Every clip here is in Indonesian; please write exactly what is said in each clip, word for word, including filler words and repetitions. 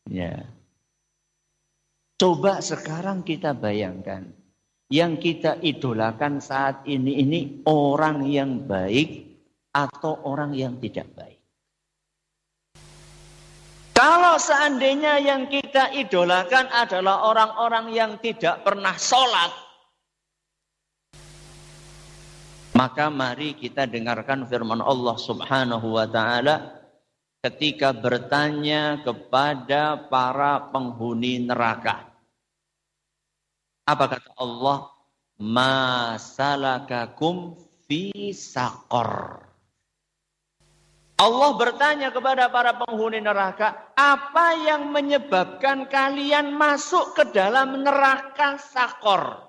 Ya. Coba sekarang kita bayangkan, yang kita idolakan saat ini ini orang yang baik atau orang yang tidak baik. Kalau seandainya yang kita idolakan adalah orang-orang yang tidak pernah sholat, maka mari kita dengarkan firman Allah Subhanahu wa ta'ala ketika bertanya kepada para penghuni neraka. Apa kata Allah? Ma salakakum fi saqar. Allah bertanya kepada para penghuni neraka, apa yang menyebabkan kalian masuk ke dalam neraka Saqar?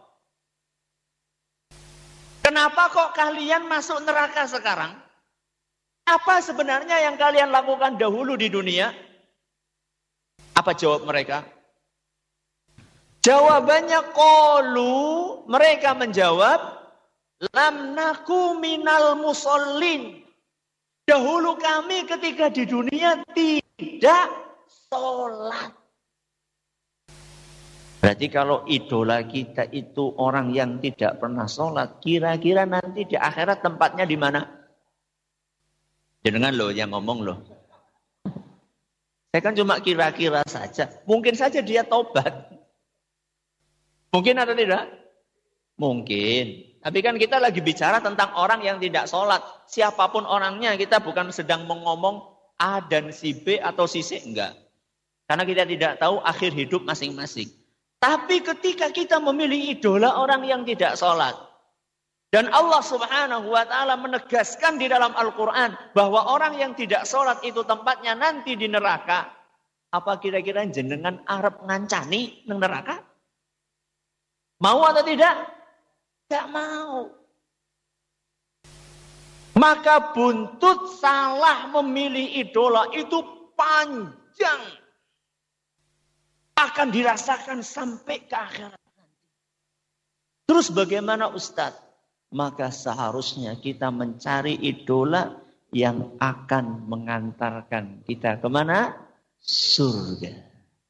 Kenapa kok kalian masuk neraka sekarang? Apa sebenarnya yang kalian lakukan dahulu di dunia? Apa jawab mereka? Jawabannya qalu, mereka menjawab, lam naku minal musallin. Dahulu kami ketika di dunia tidak sholat. Berarti kalau idola kita itu orang yang tidak pernah sholat, kira-kira nanti di akhirat tempatnya di mana? Jangan loh yang ngomong loh. Saya kan cuma kira-kira saja. Mungkin saja dia tobat. Mungkin atau tidak? Mungkin. Tapi kan kita lagi bicara tentang orang yang tidak sholat. Siapapun orangnya, kita bukan sedang mengomong A dan si B atau si C, enggak. Karena kita tidak tahu akhir hidup masing-masing. Tapi ketika kita memilih idola orang yang tidak sholat. Dan Allah Subhanahu wa ta'ala menegaskan di dalam Al-Quran bahwa orang yang tidak sholat itu tempatnya nanti di neraka. Apa kira-kira jenengan arep ngancani nang neraka? Mau atau tidak? Tidak mau. Maka buntut salah memilih idola itu panjang. Akan dirasakan sampai ke akhirat nanti. Terus bagaimana Ustadz? Maka seharusnya kita mencari idola yang akan mengantarkan kita kemana? Surga.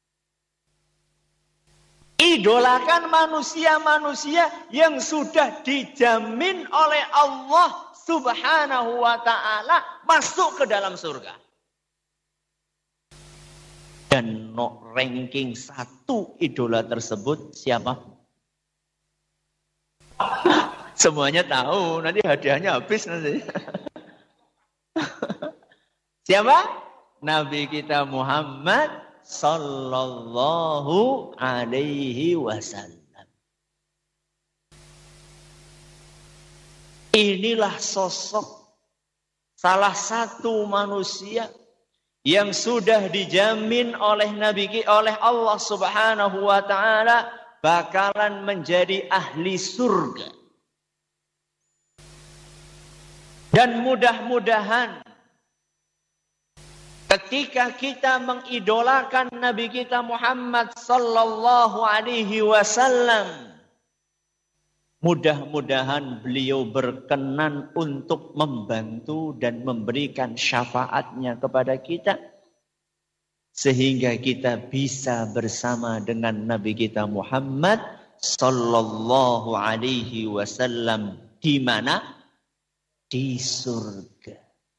Idolakan manusia-manusia yang sudah dijamin oleh Allah Subhanahu wa ta'ala masuk ke dalam surga. Dan no ranking satu idola tersebut siapa? Semuanya tahu, nanti hadiahnya habis nanti. Siapa? Nabi kita Muhammad sallallahu alaihi wasallam. Inilah sosok salah satu manusia yang sudah dijamin oleh Nabi oleh Allah Subhanahu wa taala bakalan menjadi ahli surga. Dan mudah-mudahan ketika kita mengidolakan Nabi kita Muhammad sallallahu alaihi wasallam, mudah-mudahan beliau berkenan untuk membantu dan memberikan syafaatnya kepada kita, sehingga kita bisa bersama dengan Nabi kita Muhammad sallallahu alaihi wasallam di mana? Di surga.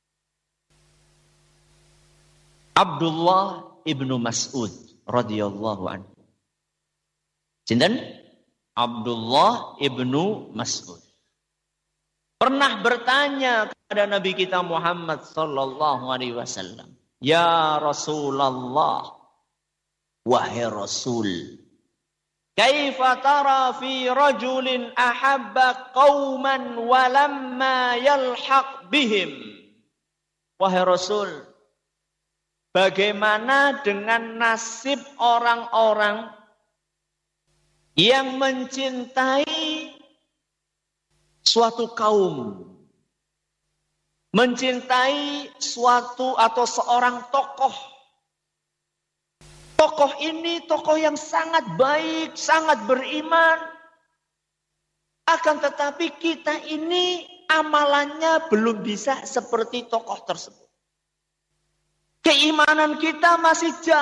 Abdullah ibnu Mas'ud radhiyallahu anhu. Sinten? Abdullah ibnu Mas'ud pernah bertanya kepada Nabi kita Muhammad sallallahu alaihi wasallam, "Ya Rasulullah, wahai Rasul, kaifa tara fi rajulin ahabba qauman wa lamma yalhaq bihim?" Wahai Rasul, bagaimana dengan nasib orang-orang yang mencintai suatu kaum, mencintai suatu atau seorang tokoh. Tokoh ini tokoh yang sangat baik, sangat beriman. Akan tetapi kita ini amalannya belum bisa seperti tokoh tersebut. Keimanan kita masih jauh.